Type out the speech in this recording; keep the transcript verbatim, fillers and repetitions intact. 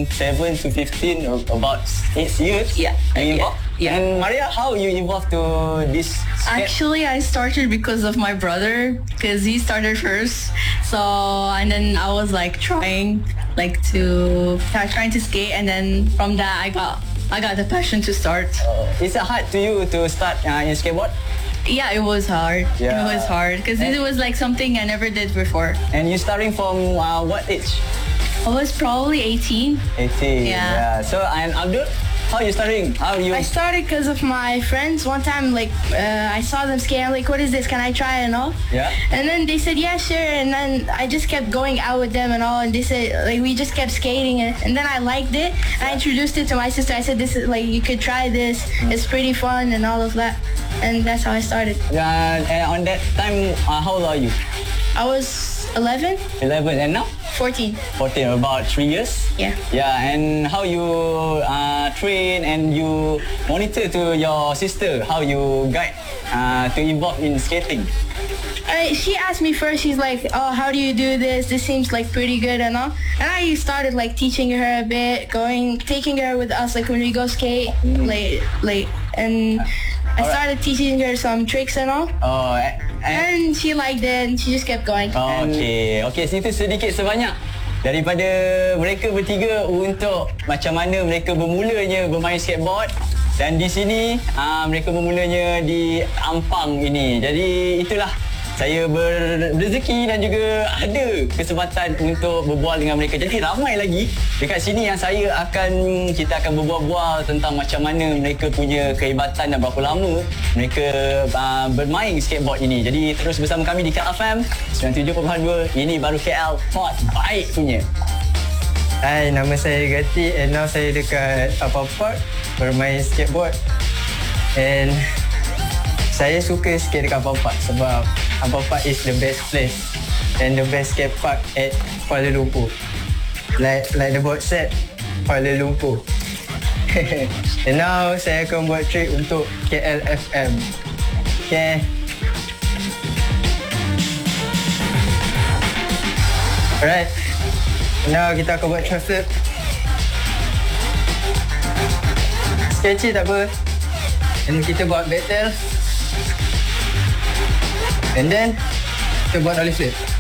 seven to fifteen, about eight years. Yeah, You yeah, evolved? yeah. And Maria, how you evolved to this? skate? Actually, I started because of my brother, because he started first. So, and then I was like trying, like to try- trying to skate, and then from that I got I got the passion to start. Is it hard to you to start uh, in skateboard? Yeah, it was hard. Yeah. It was hard because it was like something I never did before. And you starting from uh, what age? I was probably eighteen. eighteen. Yeah. So, and Abdul, how you starting? How you? I started because of my friends. One time, like, uh, I saw them skate. I'm like, what is this? Can I try it and all? Yeah. And then they said, yeah, sure. And then I just kept going out with them and all. And they said, like, we just kept skating. And, and then I liked it. And I introduced it to my sister. I said, this is, like, you could try this. It's pretty fun and all of that. And that's how I started. Uh, and on that time, uh, how old are you? I was eleven, eleven, and now fourteen. fourteen, about three years. Yeah. Yeah, and how you uh, train and you monitor to your sister, how you guide uh, to evolve in skating. I, she asked me first, she's like, oh, how do you do this? This seems like pretty good and all. And I started like teaching her a bit, going, taking her with us like when we go skate late, late. And I started teaching her some tricks and all. Oh, and, And she liked it and she just kept going. oh, okay, okay. Situ sedikit sebanyak daripada mereka bertiga untuk macam mana mereka bermulanya bermain skateboard. Dan di sini uh, mereka bermulanya di Ampang ini. Jadi itulah saya berrezeki dan juga ada kesempatan untuk berbual dengan mereka. Jadi ramai lagi dekat sini yang saya akan kita akan berbual-bual tentang macam mana mereka punya kehebatan dan berapa lama mereka uh, bermain skateboard ini. Jadi terus bersama kami di K L F M sembilan puluh tujuh perpuluhan dua. Ini baru K L Hot baik punya. Hai, nama saya Gati and now saya dekat Apa Park bermain skateboard. And saya suka skate dekat Apa Park sebab Apa Park is the best place and the best skate park at Kuala Lumpur. Like like the board set Kuala Lumpur. And now saya akan buat trick untuk K L F M. Okay. Alright. Now kita akan buat transfer. Sketchy tak apa. And kita buat back tail. And then kita buat ollie flip.